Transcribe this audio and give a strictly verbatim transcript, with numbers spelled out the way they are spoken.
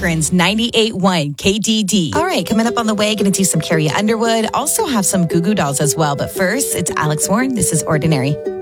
Akron's ninety-eight point one K D D. All right, coming up on the way, going to do some Carrie Underwood. Also have some Goo Goo Dolls as well. But first, it's Alex Warren. This is Ordinary.